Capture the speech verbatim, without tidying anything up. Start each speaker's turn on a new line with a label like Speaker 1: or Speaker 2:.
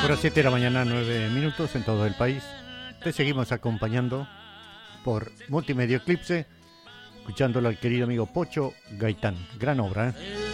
Speaker 1: Son las siete de la mañana, nueve minutos en todo el país. Te seguimos acompañando por Multimedia Eclipse, escuchándolo al querido amigo Pocho Gaitán. Gran obra, ¿eh?